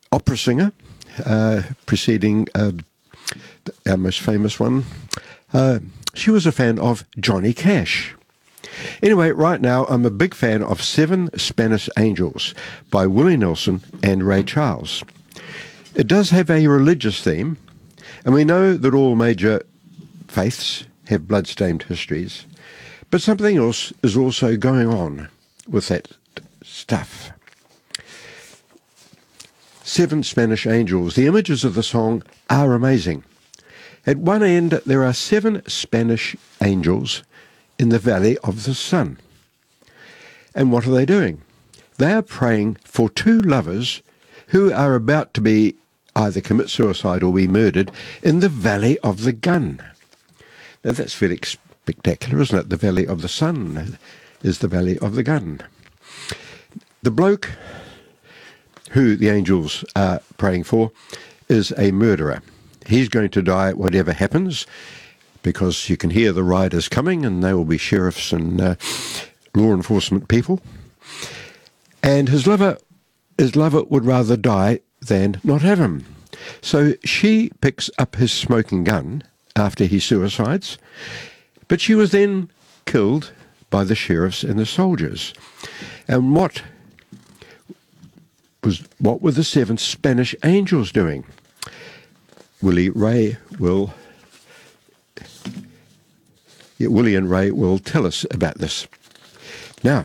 opera singer, preceding our most famous one. She was a fan of Johnny Cash. Anyway, right now I'm a big fan of Seven Spanish Angels by Willie Nelson and Ray Charles. It does have a religious theme, and we know that all major faiths have blood-stained histories, but something else is also going on with that stuff. Seven Spanish Angels. The images of the song are amazing. At one end, there are 7 Spanish angels in the Valley of the Sun. And what are they doing? They are praying for 2 lovers who are about to be either commit suicide or be murdered in the Valley of the Gun. Now that's very spectacular, isn't it? The Valley of the Sun is the Valley of the Gun. The bloke who the angels are praying for is a murderer. He's going to die whatever happens, because you can hear the riders coming, and they will be sheriffs and law enforcement people. And his lover would rather die than not have him. So she picks up his smoking gun after he suicides, but she was then killed by the sheriffs and the soldiers. And what were the 7 Spanish angels doing? Willie and Ray will tell us about this. Now,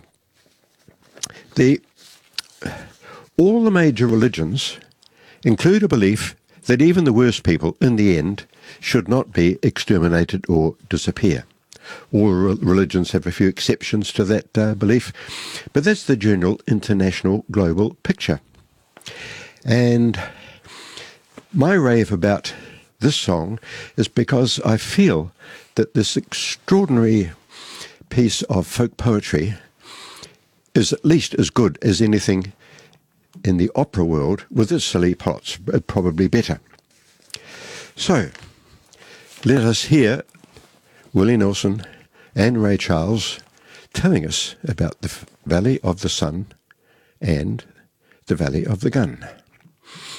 all the major religions include a belief that even the worst people, in the end, should not be exterminated or disappear. All religions have a few exceptions to that belief, but that's the general international global picture. And my rave about this song is because I feel that this extraordinary piece of folk poetry is at least as good as anything in the opera world with its silly plots, but probably better. So, let us hear Willie Nelson and Ray Charles telling us about the Valley of the Sun and the Valley of the Gun.